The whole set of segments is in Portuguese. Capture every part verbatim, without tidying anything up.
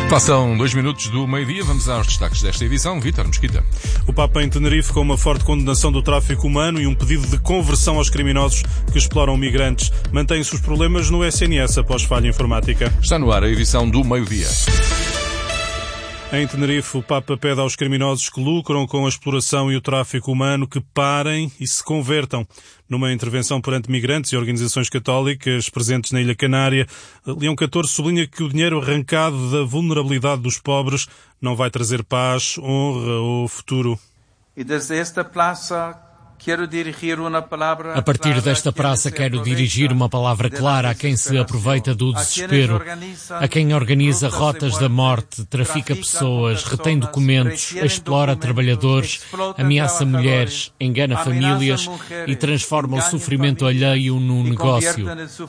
Passam dois minutos do meio-dia, vamos aos destaques desta edição. Vítor Mesquita. O Papa em Tenerife com uma forte condenação do tráfico humano e um pedido de conversão aos criminosos que exploram migrantes. Mantém-se os problemas no S N S após falha informática. Está no ar a edição do meio-dia. Em Tenerife, o Papa pede aos criminosos que lucram com a exploração e o tráfico humano que parem e se convertam. Numa intervenção perante migrantes e organizações católicas presentes na Ilha Canária, Leão catorze sublinha que o dinheiro arrancado da vulnerabilidade dos pobres não vai trazer paz, honra ou futuro. E desde esta praça quero dirigir uma palavra. A partir desta praça quero dirigir uma palavra clara a quem se aproveita do desespero, a quem organiza rotas da morte, trafica pessoas, retém documentos, explora trabalhadores, ameaça mulheres, engana famílias e transforma o sofrimento alheio num negócio.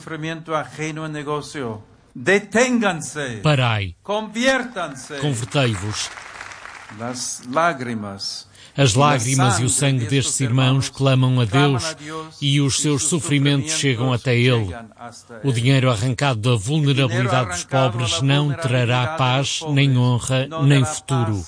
Parai, convertei-vos. As lágrimas e o sangue destes irmãos clamam a Deus e os seus sofrimentos chegam até Ele. O dinheiro arrancado da vulnerabilidade dos pobres não trará paz, nem honra, nem futuro.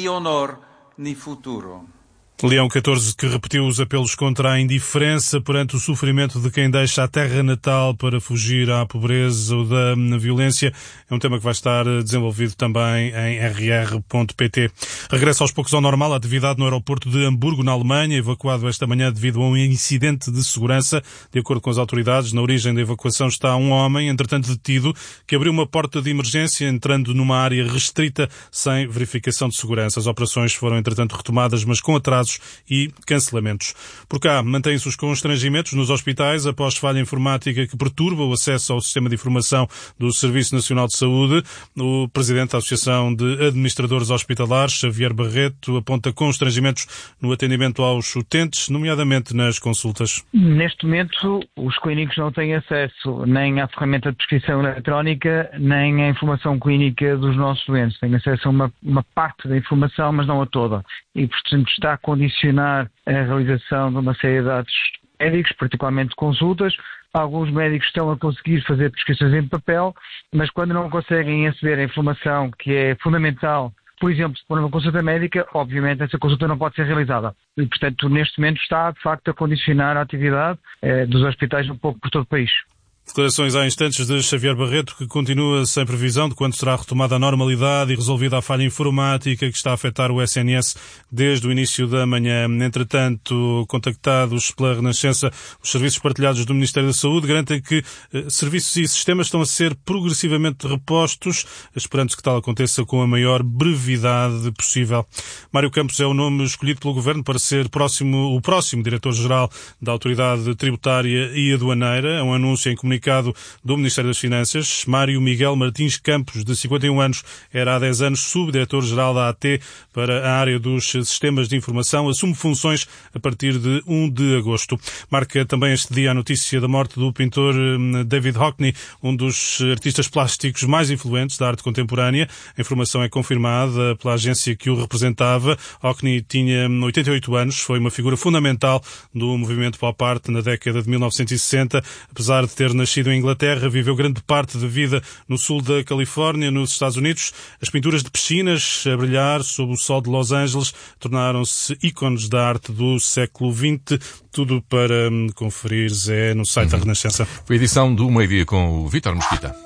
Leão catorze, que repetiu os apelos contra a indiferença perante o sofrimento de quem deixa a terra natal para fugir à pobreza ou da violência, é um tema que vai estar desenvolvido também em r r ponto p t. Regressa aos poucos ao normal a atividade no aeroporto de Hamburgo, na Alemanha, evacuado esta manhã devido a um incidente de segurança. De acordo com as autoridades, na origem da evacuação está um homem, entretanto detido, que abriu uma porta de emergência entrando numa área restrita sem verificação de segurança. As operações foram, entretanto, retomadas, mas com atrasos e cancelamentos. Por cá, mantêm-se os constrangimentos nos hospitais após falha informática que perturba o acesso ao sistema de informação do Serviço Nacional de Saúde. O presidente da Associação de Administradores Hospitalares, Xavier Barreto, aponta constrangimentos no atendimento aos utentes, nomeadamente nas consultas. Neste momento, os clínicos não têm acesso nem à ferramenta de prescrição eletrónica, nem à informação clínica dos nossos doentes. Têm acesso a uma, uma parte da informação, mas não a toda. E, portanto, está a condicionar a realização de uma série de atos médicos, particularmente consultas. Alguns médicos estão a conseguir fazer prescrições em papel, mas quando não conseguem aceder à informação que é fundamental, por exemplo, se for uma consulta médica, obviamente essa consulta não pode ser realizada. E, portanto, neste momento está, de facto, a condicionar a atividade eh, dos hospitais um pouco por todo o país. Declarações há instantes de Xavier Barreto, que continua sem previsão de quando será retomada a normalidade e resolvida a falha informática que está a afetar o S N S desde o início da manhã. Entretanto, contactados pela Renascença, os serviços partilhados do Ministério da Saúde garantem que eh, serviços e sistemas estão a ser progressivamente repostos, esperando que tal aconteça com a maior brevidade possível. Mário Campos é o nome escolhido pelo Governo para ser próximo, o próximo Diretor-Geral da Autoridade Tributária e Aduaneira. É um anúncio em comunicado do Ministério das Finanças. Mário Miguel Martins Campos, de cinquenta e um anos, era há dez anos subdiretor-geral da A T para a área dos sistemas de informação. Assume funções a partir de um de agosto. Marca também este dia a notícia da morte do pintor David Hockney, um dos artistas plásticos mais influentes da arte contemporânea. A informação é confirmada pela agência que o representava. Hockney tinha oitenta e oito anos, foi uma figura fundamental do movimento pop art na década de mil novecentos e sessenta. Apesar de ter nascido em Inglaterra, viveu grande parte da vida no sul da Califórnia, nos Estados Unidos. As pinturas de piscinas a brilhar sob o sol de Los Angeles tornaram-se ícones da arte do século vinte. Tudo para conferir é no site uhum. da Renascença. Foi a edição do meio-dia com o Vítor Mesquita.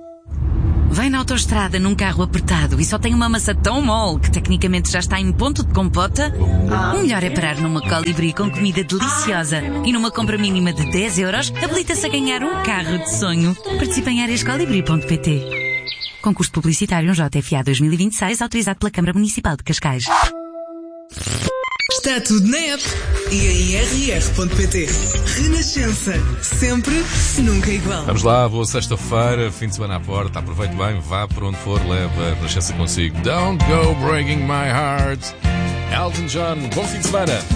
Vem na autoestrada num carro apertado e só tem uma maçã tão mole que tecnicamente já está em ponto de compota? O melhor é parar numa Colibri com comida deliciosa e numa compra mínima de dez euros habilita-se a ganhar um carro de sonho. Participe em áreas colibri ponto p t. Concurso publicitário J F A dois mil e vinte e seis, autorizado pela Câmara Municipal de Cascais. Está tudo na app e em r r ponto p t. Renascença. Sempre, nunca igual. Vamos lá, boa sexta-feira, fim de semana à porta. Aproveite bem, vá por onde for, leva a Renascença consigo. Don't go breaking my heart. Elton John, bom fim de semana.